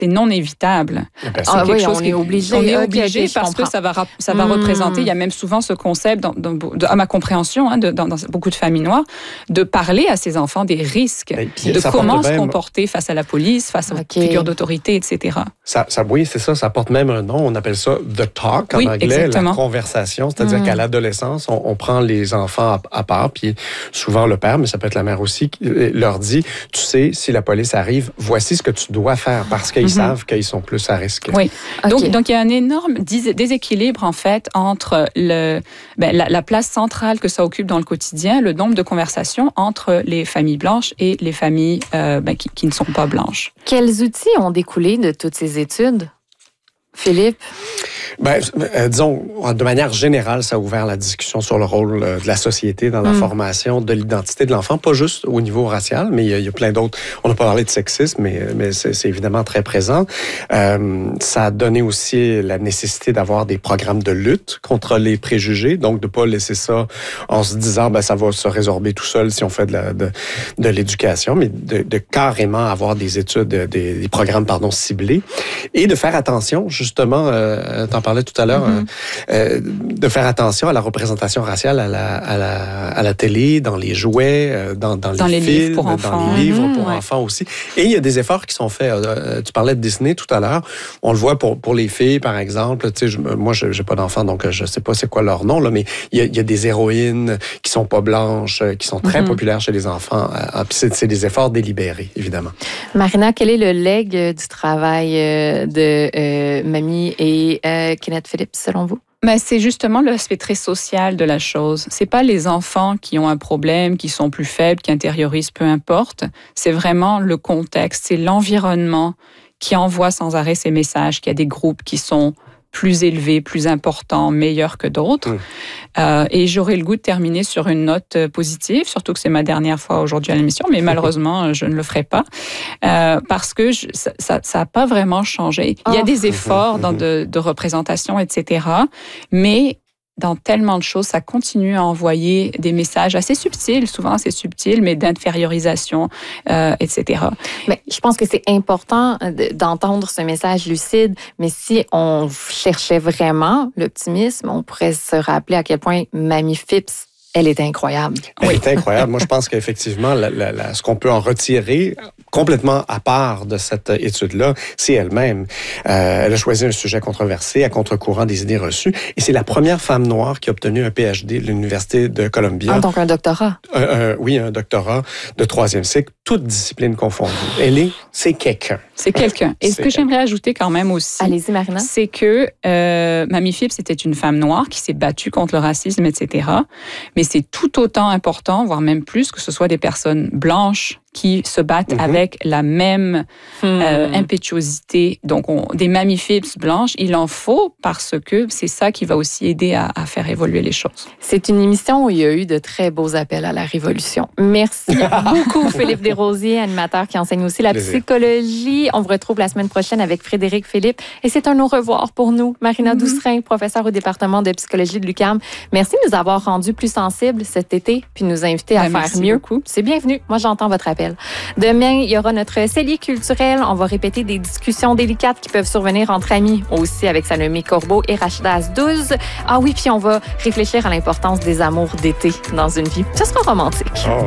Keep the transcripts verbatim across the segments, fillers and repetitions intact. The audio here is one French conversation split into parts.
c'est non évitable. Ben, ah c'est oui, chose on est obligé. On est okay, obligé okay, parce que ça va, ça va mmh. représenter, il y a même souvent ce concept, dans, dans, de, à ma compréhension, hein, de, dans, dans beaucoup de familles noires, de parler à ces enfants des risques, puis, de comment se même... comporter face à la police, face okay. aux figures d'autorité, et cetera. Ça, ça, oui, c'est ça, ça porte même un nom, on appelle ça « the talk » en oui, anglais, exactement. la conversation, c'est-à-dire mmh. qu'à l'adolescence, on, on prend les enfants à, à part, puis souvent le père, mais ça peut être la mère aussi, qui leur dit, tu sais, si la police arrive, voici ce que tu dois faire, parce qu'ils mmh. savent qu'ils sont plus à risque. Oui, okay. donc, donc il y a un énorme déséquilibre, en fait, entre le, ben, la, la place centrale que ça occupe dans le quotidien, le nombre de conversations entre les familles blanches et les familles euh, ben, qui, qui ne sont pas blanches. Quels outils ont découlé de toutes ces études, Philippe? Ben, euh, disons, de manière générale, ça a ouvert la discussion sur le rôle euh, de la société dans la mmh. formation de l'identité de l'enfant, pas juste au niveau racial, mais il y a, il y a plein d'autres. On n'a pas parlé de sexisme, mais, mais c'est, c'est évidemment très présent. Euh, ça a donné aussi la nécessité d'avoir des programmes de lutte contre les préjugés, donc de pas laisser ça en se disant, ben ça va se résorber tout seul si on fait de, la, de, de l'éducation, mais de, de carrément avoir des études, des, des programmes pardon ciblés, et de faire attention justement. Euh, t'en parlais tout à l'heure, mm-hmm. euh, de faire attention à la représentation raciale à la, à la, à la télé, dans les jouets, dans, dans, dans les, les films, livres pour enfants. dans les livres mm-hmm, pour ouais. enfants aussi. Et il y a des efforts qui sont faits. Euh, tu parlais de Disney tout à l'heure. On le voit pour, pour les filles, par exemple. Tu sais, je, moi, je n'ai pas d'enfants, donc je ne sais pas c'est quoi leur nom, là, mais il y, a, il y a des héroïnes qui sont pas blanches, qui sont très mm-hmm. populaires chez les enfants. Euh, puis c'est, c'est des efforts délibérés, évidemment. Marina, quel est le legs du travail de euh, Mamie et euh, Kenneth Phillips, selon vous? Mais c'est justement l'aspect très social de la chose. C'est pas les enfants qui ont un problème, qui sont plus faibles, qui intériorisent, peu importe. C'est vraiment le contexte, c'est l'environnement qui envoie sans arrêt ces messages, qu'il y a des groupes qui sont plus élevés, plus importants, meilleurs que d'autres. Mmh. Euh, et j'aurais le goût de terminer sur une note positive, surtout que c'est ma dernière fois aujourd'hui à l'émission, mais malheureusement, je ne le ferai pas, euh, parce que je, ça n'a pas vraiment changé. Il y a des efforts dans de, de représentation, et cetera, mais dans tellement de choses, ça continue à envoyer des messages assez subtils, souvent assez subtils, mais d'infériorisation, euh, et cetera. Mais je pense que c'est important d'entendre ce message lucide, mais si on cherchait vraiment l'optimisme, on pourrait se rappeler à quel point Mamie Phipps, elle est incroyable. Elle oui. est incroyable. Moi, je pense qu'effectivement, la, la, la, ce qu'on peut en retirer complètement à part de cette étude-là, c'est elle-même. Euh, elle a choisi un sujet controversé, à contre-courant des idées reçues, et c'est la première femme noire qui a obtenu un P H D de l'Université de Columbia. Ah, donc un doctorat. Un, un, oui, un doctorat de troisième cycle, toutes disciplines confondues. Elle est, c'est quelqu'un. C'est quelqu'un. Et c'est ce que j'aimerais ajouter quand même aussi, allez-y, Marina, c'est que euh, Mamie Phipps était une femme noire qui s'est battue contre le racisme, et cetera. Mais c'est tout autant important, voire même plus, que ce soit des personnes blanches qui se battent mm-hmm. avec la même mm. euh, impétuosité. Donc, on, des Mamie Phipps blanches, il en faut parce que c'est ça qui va aussi aider à, à faire évoluer les choses. C'est une émission où il y a eu de très beaux appels à la révolution. Merci beaucoup, Philippe Desrosiers, animateur qui enseigne aussi la Plaisir. psychologie. On vous retrouve la semaine prochaine avec Frédéric Philippe. Et c'est un au revoir pour nous. Marina mm-hmm. Doucerin, professeure au département de psychologie de l'U Q A M. Merci de nous avoir rendus plus sensibles cet été puis nous inviter à ben, faire mieux. Beaucoup. C'est bienvenu. Moi, j'entends votre appel. Demain, il y aura notre cellier culturel. On va répéter des discussions délicates qui peuvent survenir entre amis, aussi avec Salomé Corbeau et Rachida Asdouz. Ah oui, puis on va réfléchir à l'importance des amours d'été dans une vie. Ce sera romantique. Oh.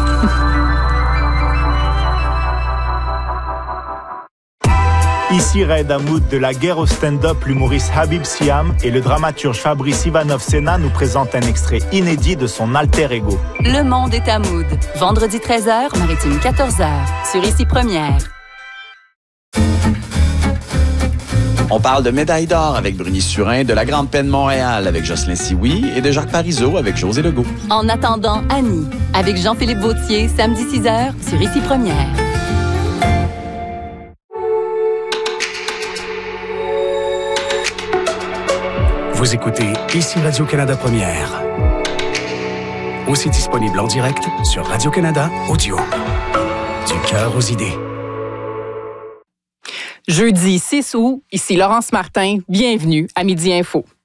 Ici Raed Hamoud de la guerre au stand-up, l'humoriste Habib Siam et le dramaturge Fabrice Ivanov-Sena nous présentent un extrait inédit de son alter ego. Le monde est à Mood. Vendredi treize heures, Maritime quatorze heures. Sur Ici Première. On parle de médaille d'or avec Bruni Surin, de la Grande Peine Montréal avec Jocelyn Sioui et de Jacques Parizeau avec José Legault. En attendant, Annie, avec Jean-Philippe Vautier, samedi six heures, sur Ici Première. Vous écoutez Ici Radio-Canada Première. Aussi disponible en direct sur Radio-Canada Audio. Du cœur aux idées. Jeudi six août, ici Laurence Martin, bienvenue à Midi Info.